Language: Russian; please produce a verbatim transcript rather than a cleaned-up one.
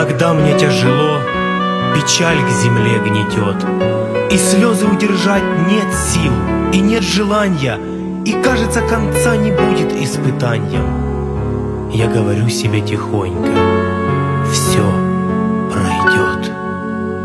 Когда мне тяжело, печаль к земле гнетет, и слезы удержать нет сил, и нет желания, и кажется, конца не будет испытанием. Я говорю себе тихонько: все пройдет.